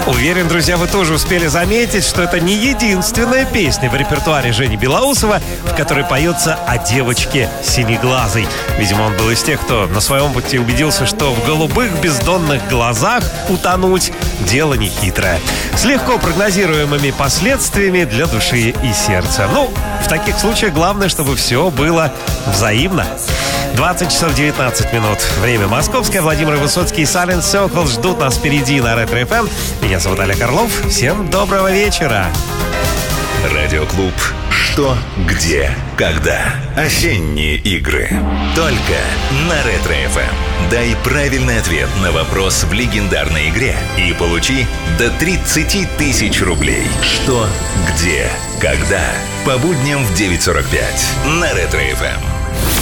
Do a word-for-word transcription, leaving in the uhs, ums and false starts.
Уверен, друзья, вы тоже успели заметить, что это не единственная песня в репертуаре Жени Белоусова, в которой поется о девочке синеглазой. Видимо, он был из тех, кто на своем пути убедился, что в голубых бездонных глазах утонуть – дело нехитрое. С легко прогнозируемыми последствиями для души и сердца. Ну, в таких случаях главное, чтобы все было взаимно. двадцать часов девятнадцать минут. Время московское. Владимир Высоцкий и Silent Circle ждут нас впереди на Ретро эф эм. Меня зовут Олег Орлов. Всем доброго вечера. Радиоклуб «Что, где, когда». Осенние игры. Только на Ретро эф эм. Дай правильный ответ на вопрос в легендарной игре и получи до тридцать тысяч рублей. Что, где, когда. По будням в девять сорок пять на Ретро эф эм.